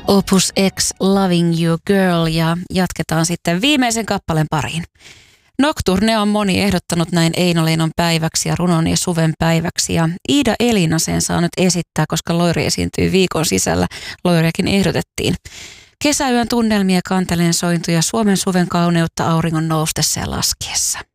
Opus X Loving You Girl ja jatketaan sitten viimeisen kappaleen pariin. Nocturne on moni ehdottanut näin Eino Leinon päiväksi ja Runon ja Suven päiväksi ja Iida Elina sen saa nyt esittää, koska Loiri esiintyy viikon sisällä. Loiriakin ehdotettiin. Kesäyön tunnelmia, kanteleen sointuja, Suomen suven kauneutta auringon noustessa ja laskiessa.